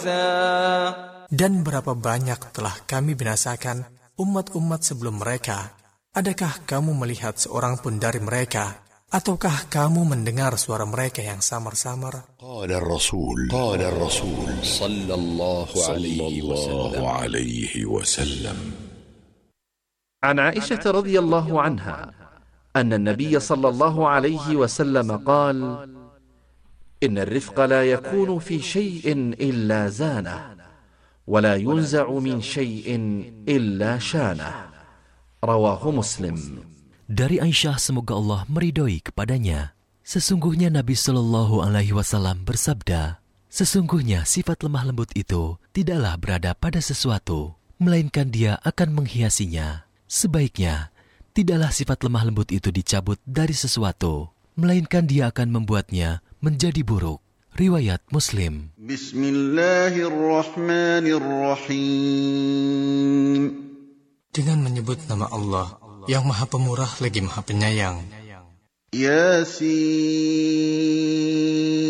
عبسا. Dan berapa banyak telah kami binasakan umat-umat sebelum mereka. Adakah kamu melihat seorang pun dari mereka? Ataukah kamu mendengar suara mereka yang samar-samar? Qala Rasul sallallahu alaihi wasallam. عن عائشة رضي الله عنها أن النبي صلى الله عليه وسلم قال: إن الرفق لا يكون في شيء إلا زانه ولا ينزع من شيء إلا شانه. رواه مسلم. Dari Aisyah, semoga Allah meridhoi kepadanya, sesungguhnya Nabi Shallallahu Alaihi Wasallam bersabda, sesungguhnya sifat lemah lembut itu tidaklah berada pada sesuatu, melainkan dia akan menghiasinya. Sebaiknya, tidaklah sifat lemah lembut itu dicabut dari sesuatu, melainkan dia akan membuatnya menjadi buruk. Riwayat Muslim. Bismillahirrahmanirrahim. Dengan menyebut nama Allah yang Maha Pemurah lagi Maha Penyayang. Yasin.